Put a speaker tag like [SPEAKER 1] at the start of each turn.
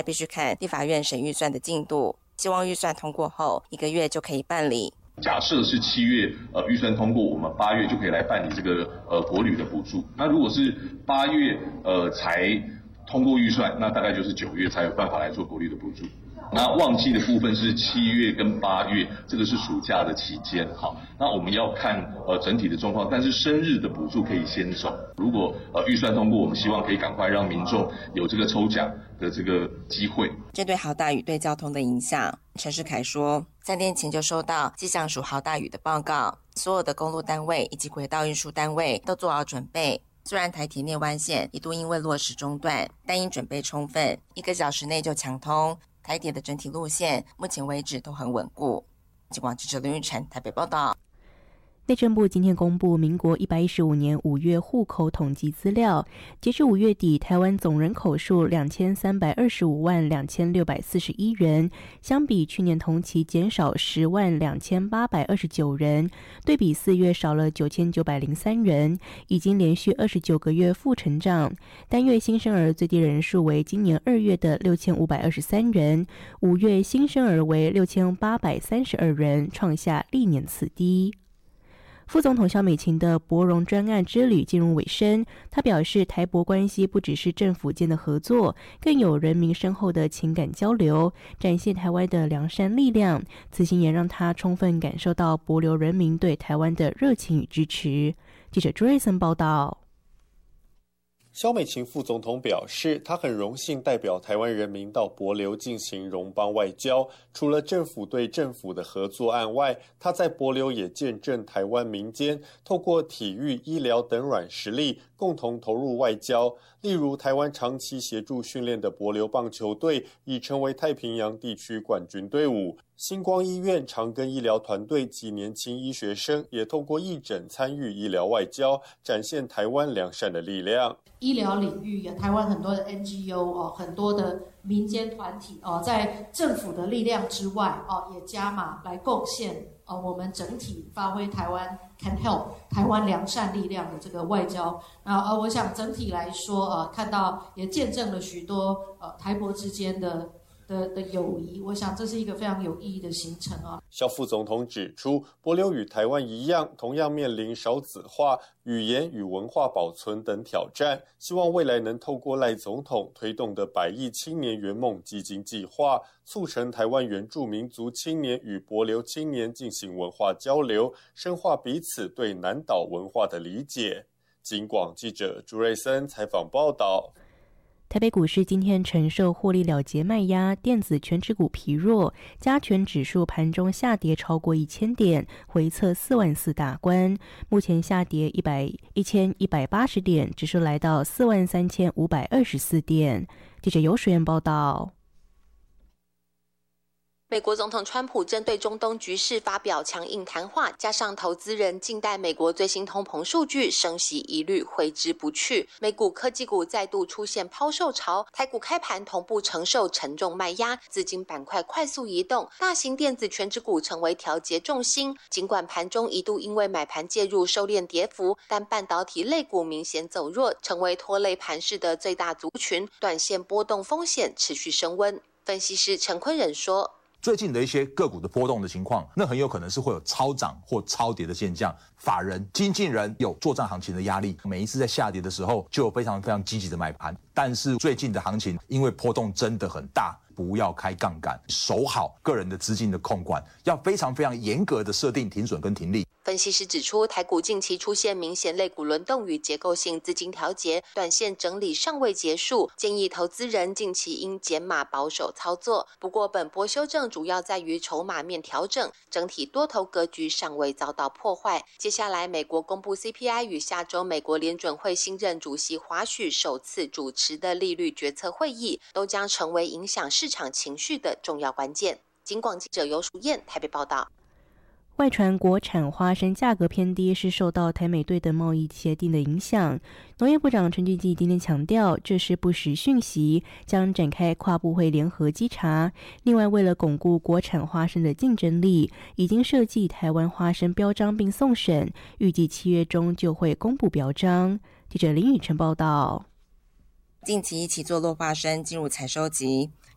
[SPEAKER 1] 必须看立法院审预算的进度，希望预算通过后1个月就可以办理。
[SPEAKER 2] 假设是7月预算通过，我们8月就可以来办理这个国旅的补助。那如果是8月才通过预算，那大概就是9月才有办法来做国旅的补助。那旺季的部分是7月跟8月，这个是暑假的期间。好，那我们要看整体的状况，但是生日的补助可以先走。如果预算通过，我们希望可以赶快让民众有这个抽奖的这个机会。
[SPEAKER 1] 针对豪大雨对交通的影响，陈世凯说，3天前就收到气象署豪大雨的报告，所有的公路单位以及轨道运输单位都做好准备。虽然台铁内湾线一度因为落石中断，但因准备充分，1个小时内就强通。台铁的整体路线目前为止都很稳固。警广记者林玉宸台北报道。
[SPEAKER 3] 内政部今天公布民国115年5月户口统计资料，截至5月底，台湾总人口数23252641人，相比去年同期减少102829人，对比4月少了9903人，已经连续29个月负成长。单月新生儿最低人数为今年2月的6523人，5月新生儿为6832人，创下历年次低。副总统萧美琴的博荣专案之旅进入尾声，他表示，台博关系不只是政府间的合作，更有人民深厚的情感交流，展现台湾的良善力量。此行也让他充分感受到帛琉人民对台湾的热情与支持。记者朱瑞森报道。
[SPEAKER 4] 萧美琴副总统表示，他很荣幸代表台湾人民到帛琉进行荣邦外交。除了政府对政府的合作案外，他在帛琉也见证台湾民间透过体育、医疗等软实力，共同投入外交。例如，台湾长期协助训练的帛琉棒球队已成为太平洋地区冠军队伍。星光医院长庚医疗团队及年轻医学生也透过义诊参与医疗外交，展现台湾良善的力量。
[SPEAKER 5] 医疗领域有台湾很多的 NGO 很多的民间团体在政府的力量之外也加码来贡献我们整体发挥台湾 can help 台湾良善力量的这个外交。我想整体来说看到也见证了许多台帛之间的友谊，我想这是一个非常有意义的行程啊。
[SPEAKER 4] 萧副总统指出，帛琉与台湾一样，同样面临少子化、语言与文化保存等挑战，希望未来能透过赖总统推动的100亿青年圆梦基金计划，促成台湾原住民族青年与帛琉青年进行文化交流，深化彼此对南岛文化的理解。警广记者朱瑞森采访报道。
[SPEAKER 3] 台北股市今天承受获利了结卖压，电子权值股疲弱，加权指数盘中下跌超过1000点，回测44000大关，目前下跌1180点，指数来到43524点。记者游水燕报道。
[SPEAKER 6] 美国总统川普针对中东局势发表强硬谈话，加上投资人静待美国最新通膨数据，升息疑虑挥之不去。美股科技股再度出现抛售潮，台股开盘同步承受沉重卖压，资金板块快速移动，大型电子权值股成为调节重心。尽管盘中一度因为买盘介入收敛跌幅，但半导体类股明显走弱，成为拖累盘势的最大族群，短线波动风险持续升温。分析师陈坤仁说，
[SPEAKER 7] 最近的一些个股的波动的情况，那很有可能是会有超涨或超跌的现象。法人、经纪人有作战行情的压力，每一次在下跌的时候就有非常非常积极的买盘。但是最近的行情因为波动真的很大，不要开杠杆，守好个人的资金的控管，要非常非常严格的设定停损跟停利。
[SPEAKER 6] 分析师指出，台股近期出现明显类股轮动与结构性资金调节，短线整理尚未结束，建议投资人近期应减码保守操作。不过本波修正主要在于筹码面调整，整体多头格局尚未遭到破坏。接下来美国公布 CPI 与下周美国联准会新任主席华许首次主持的利率决策会议，都将成为影响市场情绪的重要关键。警广记者游淑燕台北报道。
[SPEAKER 3] 外传国产花生价格偏低是受到台美对等贸易协定的影响。农业部长陈俊基今天强调，这是不实讯息，将展开跨部会联合稽查。另外，为了巩固国产花生的竞争力，已经设计台湾花生标章并送审，预计7月中就会公布标章。记者林宇辰报道。
[SPEAKER 1] 近期一起坐落花生进入采收期，